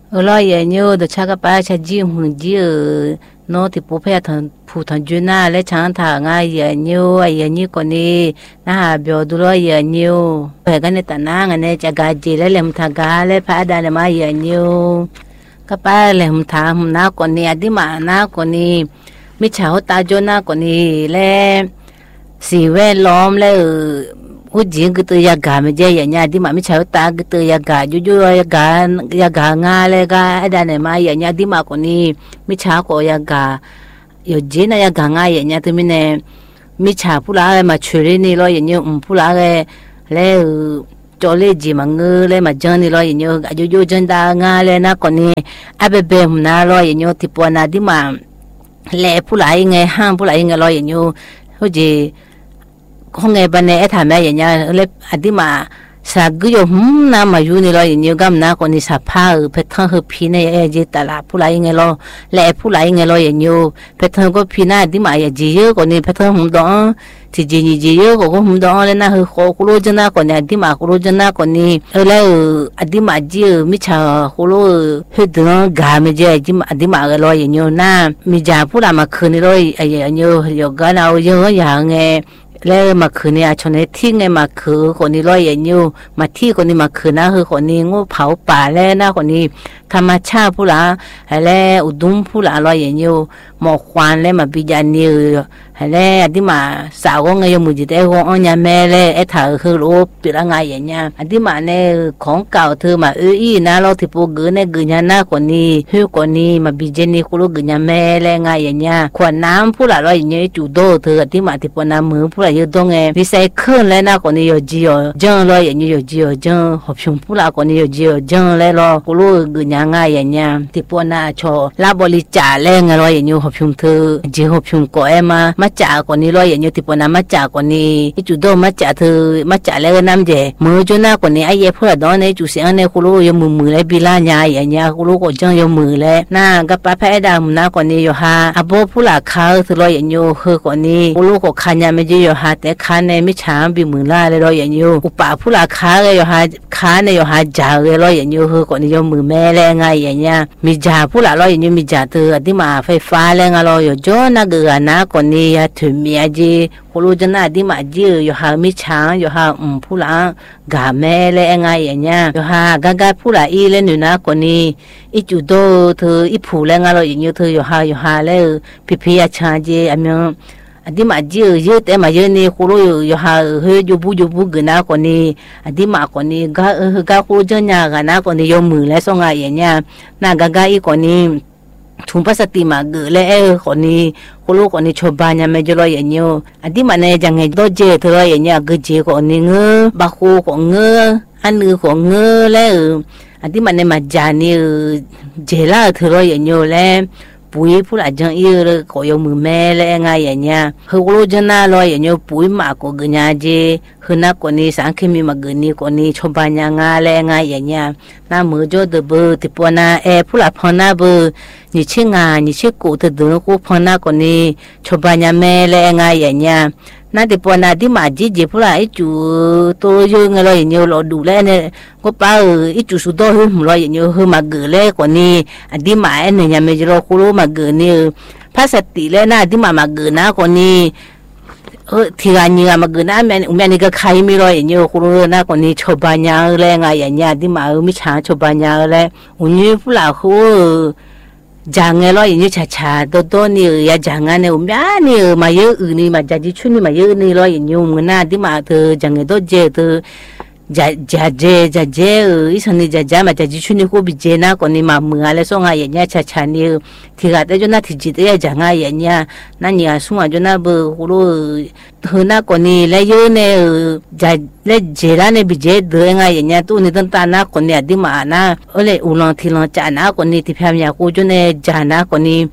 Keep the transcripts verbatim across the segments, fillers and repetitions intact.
ở lo giờ nhiều được cha các ba cha ji hùng ji ở nó thì bố phải thằng phụ thằng chuyên na lấy chẳng thằng ngay giờ nhiều ai giờ nhiều con đi na biểu đồ lo giờ nhiều phải cái này ta na cái này cha gà ji lấy làm thằng gà lấy phải đàn làm ai giờ nhiều các ba làm thằng na con đi đi mà na con điไม่เช่าตาจนนะคนนี้แหละสิ่งแวดล้อมแล้วผู้หญิงก็ตัวยากาไม่ใช่อย่างนี้ที่มาไม่เช่าตาก็ตัวยากาจู่ๆยากายากางาเลยก็ไอ้ด้านไหนมาอย่างนี้ที่มาคนนี้ไม่เช่าก็ยากาอยู่จีน่ะยากางาอย่างนี้ที่มีเนี่ยไม่เช่าผู้ละมาช่วยนี่รออย่างนี้อุ้มผู้ละแล้วจอเล่จีมังเงอเลยมาจังนี่รออย่างนี้จู่ๆจังตางาเลยนะคนนี้ไอ้เบเบ้หุ่นน่ารออย่างนี้ที่ปวนาที่มาแลผู้หลายไงห้างผู้หลายไงรออย่างอยู่เขาจีห้องไงบันเนี่ยทำแม่อย่างเงี้ยเลยอดีมาสักอยู่หืมน้ำมาอยู่นี่รออย่างอยู่กันนะคนนี้สับผ้าเออเพชรทั้งเฮพีเนี่ยเอจีตลาดผู้หลายไงรอแลผู้หลายไงรออย่างอยู่เพชรทั้งก็พีน่าดีมาอย่างจีเยอะคนนี้เพชรทั้งหุ่นดองที่จีนี่จีเยอะก็หุ่นดองเลยนะเฮโคกุโรจนะคนนี้ดีมากุโรจนะคนนี้เออแล้วอดีมาจีมิชากุโรเฮดงกาไม่เจอจีมาอดีมาก็รออย่างอยู่นะมีจ่าผู้หลายมาคืนนี่รออย่างอยู่อยู่กันเอาเยอะอย่างไงแล้วมาคืนนี้ชนที่ไงมาคือคนนี้รอยอย่างอยู่มาที่คนนี้มาคืนนะคือคนนี้งูเผาป่าแล้วนะคนนี้ธรรมชาติผู้ละแล้วอุดมผู้ละรอยอย่างอยู่หมอกควันแล้วมาบิจานีแล้วที่มาสาวก็ไงยมุจิตเอวอันยาแม่แล้วไอ้ถ่ายคือรูปปิดอะไรอย่างเงี้ยอันที่มาเนี่ยของเก่าเธอมาเอออีนะเราที่พวกเกินเนี่ยเกินยาหน้าคนนี้คือคนนี้มาบิจานีคุณรู้เกินยาแม่แล้วไงอย่างเงี้ยขวดน้ำผู้ละรอยอย่างเงี้ยจุดโตเธอที่มาที่ปนน้ำมือผู้ละอยู่ตรงไงพิเศษขึ้นแล้วนะคนนี้อยู่จีอ๋อจังเลยอย่างเงี้ยอยู่จีอ๋อจังหอบชมผู้ละคนนี้อยู่จีอ๋อจังแล้วรอคุณรู้เกินยาง่ายอย่างเงี้ยที่ปนน้าโชลาบริจาคแล้วไงรอยอย่างเงี้ยหอบชมเธอจีหอบชมก็เอ็มมาจากคนนี้รอยอย่างเงี้ยที่ปนน้ามาจากคนนี้จุดโตมาจากเธอมาจากแล้วน้ำเจมือจนหน้าคนนี้ไอ้เย่ผู้ละดอนเนี่ยจุดเสียงเนี่ยคุณรู้อยู่มือมือเลยบิลาญาอย่างเงี้ยคุณรู้ก็จังอยู่มือเลยน่ากับป้าแพ้ดำหน้าคนนี้อยู่ฮะอาโบผู้ละเขาเธอรอยอย่างเงี้ยคือคนนี้คุณรู้ก็ขันยาไม่เจออยู่ฮะแต่ขันเนี่ยไม่ช้าบีมือล่าเลยรอยอย่างเงี้ยอุปาผู้ละเขาเลยอยู่ฮะขาเนี่ยอยู่ฮะจ่าเลยรอยอย่างเงี้ยคือคนนี้อยู่มือแม่เลยไงอย่างเงี้ยมีจ่าผู้ละรอยอย่างเงี้ยมีจ่าเธอที่มาไฟฟ้าเลยไงรอยอยู่จ้อนักเกลือนะคนนี้ยาถึงมีอาจีคุณรู้จังนะที่มาจีอยู่ฮะมีช้างอยู่ฮะอืมผู้ละกาแม่เลยไงอย่างเงี้ยอยู่ฮะกากาผู้ละอีเลยหนูนะคนนี้อีจุดโตเธออีผู้เลยไงรอยอย่างเงี้ยเธออยู่ฮะอยู่ฮะเลยพิพิยาชาจีอันนี้อันที่มาจีเยอะแต่มาเยอะนี่คุณรู้อยู่ฮะเฮ้ยยูบูยูบูกันนะคนนี้อันที่มาคนนี้ก็เออก็คุณรู้จังนะกันนะคนนี้ยกมือแล้วส่งไงอย่างเงี้ยน่ากากาอีคนนี้ทุนภาษาตีมาเกลือเออคนนี้คุณลูกคนนี้ชอบบ้านยังไม่จะรออย่างเงี้ยอันที่มันเนี่ยจังไงตัวเจเธออย่างเงี้ยก็เจคนนี้เงือบาคูของเงืออันนึงของเงือแล้วอันที่มันเนี่ยมาจานี่เจล่าเธอรออย่างเงี้ยแล้วปุยผู้ละจังอีเลยก็ยมือแม่เลยไงอย่างเงี้ยเฮกโลจันน่ารออย่างเงี้ยปุยมาก็เกณฑ์เจเฮนักคนนี้สังเคมีมาเกณฑ์คนนี้ชอบบ้านยังไงเลยไงอย่างเงี้ยน้ามือจอดเบอร์ที่ปนาเอผู้ละพอนาเบอร์นี่เชื่องานนี่เชื่อกูที่เดินกูพอนาคนนี้ชอบบ้านยังแม่เลยไงอย่างเงี้ยน่าที่ปนาที่มาจีจีผู้ละไอจูตัวยูไงเราอย่างเงี้ยเราดูแลเนี่ยก็ป้าเออไอจูสุดโต่งเราอย่างเงี้ยเฮมาเกลือคนนี้อันที่มาเอ็นเนี่ยยังไม่จะเราคุรู้มาเกลือเนี่ยภาษาตีเลยน่าที่มามาเกลือนะคนนี้เออที่งานนี้มาเกินนะแม่แม่นี่ก็ใครไม่รออย่างเงี้ยคุณรู้นะคนนี้ชอบบ้านยาแรงไงอย่างเงี้ยที่มาเออไม่ช้าชอบบ้านยาเลยวันนี้ผู้หลักเขาจางเงี้ยรออย่างเงี้ยช้าๆตัวตัวนี่อย่าจางเนี่ยแม่นี่มาเยอะอื่นนี่มาจากที่ชุนนี่มาเยอะนี่รออย่างเงี้ยมึงน่าที่มาเธอจางเงี้ยตัวเจเธอจะจะเจจะเจเอออีสันนี่จะจะมาจากที่ชุนนี่กูบิเจนะคนนี้มาเมื่อไรส่งไงอย่างเงี้ยช้าๆนี่ที่กัดได้จนน่าที่จิตได้จางไงอย่างเงี้ยนั่นเนี่ยส่งไงจนน่าเบอร์คุณรู้เธอหน้าคนนี้แล้วเยอะเนี่ยจะแล้วเจร้านเนี่ยบิเจเดินไงอย่างเงี้ยตู้นี่ตั้งตาหน้าคนเนี่ยที่มาหน้าเออเลยอุลองที่ลองจ่าหน้าคนนี้ที่พยายามอยากกูจนเนี่ยจ่าหน้าคนนี้ส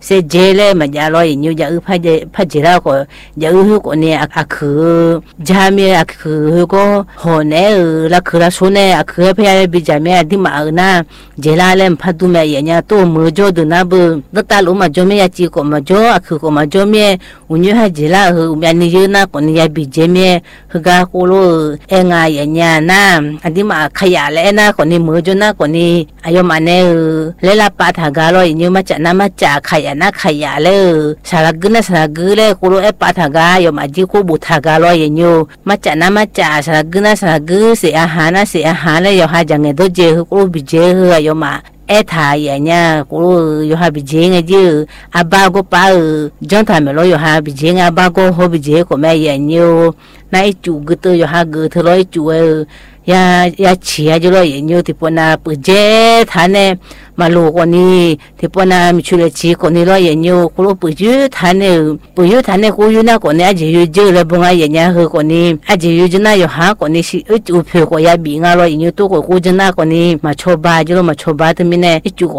เสเจเลมันยาลอยนิวยาอือพะเจพะเจราก็ยาอือก็เนี่ยอะคือจามีอะคือก็หอเนอละคือละโซเนอะคือพะยาบิจามีอะดิมาอนาเจลาเลมพัดดูเมยญาโตมือจอดนะบดตาลุมาจอเมยจีก็มาจออะคือก็มาจอเมอุญหะเจลาอือมีนิยนะก็เนี่ยบิเจเมฮกาโคโลเองาญญานะอะดิมาขยาเลนะก็นี่มือจอนะก็นี่อายมาเนเลลาปาทากาลอยนิวมาจะนะมาจะขยานะขยาเลสารกนะสารกเลโคโลเอปาทากายมาจีkoบุทากาลอยนิวมาจะนะมาจะสารกนะสารกเสียอาหารนะเสียอาหารเลยยอหาจังเงดเจฮโคบิเจฮยอมาเอทายเนี่ยกูยอหาบิเจงจีอาบาโกปาจอนทามลอยอหาบิเจงอาบาโกฮบิเจก็แม่ยนิวนายจูกตยอหาเกทลอยจูยายาเชียจุลอยนิวที่ปนาปเจทานเนมาลูกคนนี้ที่ปนามิชุเลชีคนนี้ลอยนิวกูปยุทานเนปยุทานเนกูยูน่าคนนี้อาจจะยูเจอเลยบงไงเนี่ยเฮคนนี้อาจจะยูจน่ายอหาคนนี้สิอุปเฮก็ยาบิงาลอยนิวตัวกูจน่าคนนี้มาชอบบ้าจุลมาชอบบ้าที่มีเนี่ยจู